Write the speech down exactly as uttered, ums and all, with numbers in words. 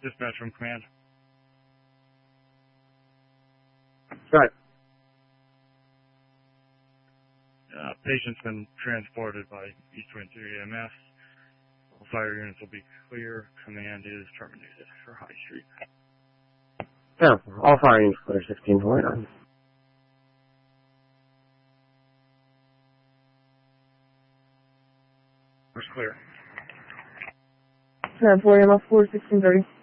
Dispatch from command. Right. Uh, patient's been transported by East twenty-three E M S. All fire units will be clear. Command is terminated for High Street. Yeah, all fire units clear, sixteen twenty-nine. It's clear. ten four, M F four, sixteen thirty.